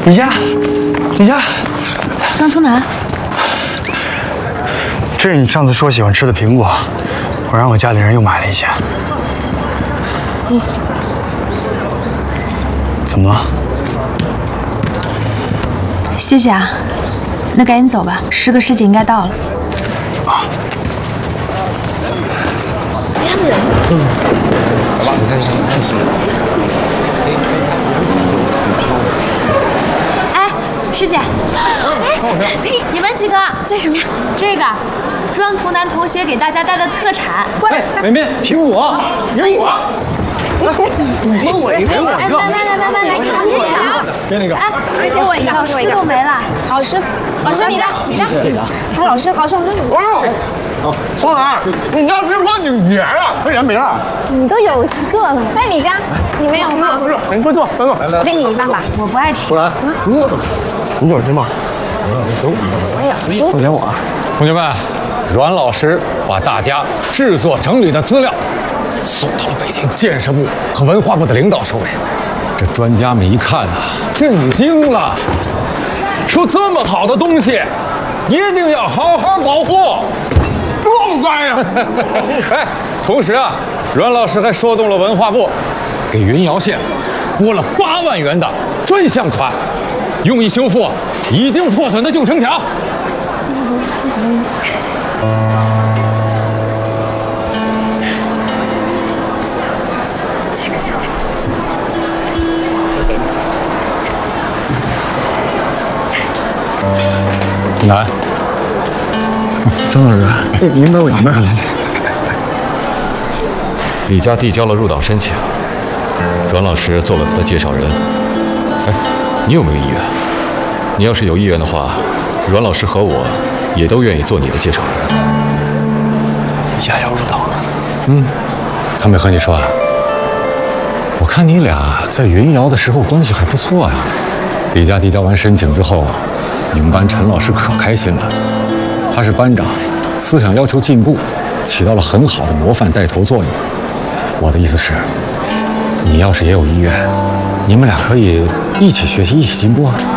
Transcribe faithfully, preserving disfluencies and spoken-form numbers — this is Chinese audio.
李佳，李佳， 张初南， 这是你上次说喜欢吃的苹果，我让我家里人又买了一些。 嗯， 怎么了？ 谢谢啊，那赶紧走吧，十个师姐应该到了。啊。哎，他们人呢？嗯。好吧，你看行，看行。哎，师姐，哎，你们几个这什么呀？这个，庄图南同学给大家带的特产。 哎，美美，苹果，苹果。 你给我一个，哎，来来来来来来，抢一抢， 给那个， 哎，给我一个，老师都没了，老师，老师你的，你的，哎，老师，老师，老师， 哎呦，双南，你家苹果挺甜啊，为啥没了？ 你都有一个了，那你家你没有吗？ 不是，你快坐，快坐，来来， 我给你一半吧， 我不爱吃。 双南，你有什么？ 我有， 都给我。 同学们，阮老师把大家制作整理的资料送到了北京建设部和文化部的领导手里。这专家们一看啊，震惊了，说这么好的东西，一定要好好保护。 这么乖呀！ 哎，同时啊，阮老师还说动了文化部，给云瑶县拨了八万元的专项款，用以修复已经破损的旧城墙。来， 张老师，这您帮我一下，来来来， 李家递交了入党申请，阮老师做了他的介绍人。哎，你有没有意愿？你要是有意愿的话，阮老师和我也都愿意做你的介绍人。 李佳要入党了？ 嗯，他没和你说啊？我看你俩在云瑶的时候关系还不错呀。李家递交完申请之后，你们班陈老师可开心了，他是班长，思想要求进步，起到了很好的模范带头作用。我的意思是，你要是也有意愿，你们俩可以一起学习，一起进步啊。